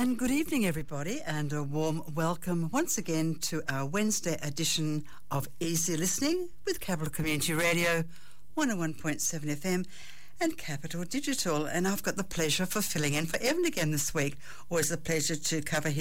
And good evening, everybody, and a warm welcome once again to our Wednesday edition of Easy Listening with Capital Community Radio, 101.7 FM and Capital Digital. And I've got the pleasure for filling in for Evan again this week. Always a pleasure to cover his